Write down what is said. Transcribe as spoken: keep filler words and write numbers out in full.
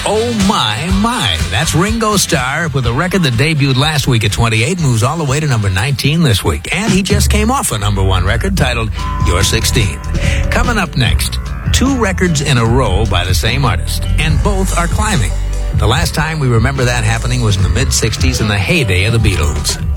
Oh My My. That's Ringo Starr with a record that debuted last week at twenty-eight, moves all the way to number nineteen this week. And he just came off a number one record titled You're sixteen. Coming up next, two records in a row by the same artist, and both are climbing. The last time we remember that happening was in the mid-sixties in the heyday of the Beatles.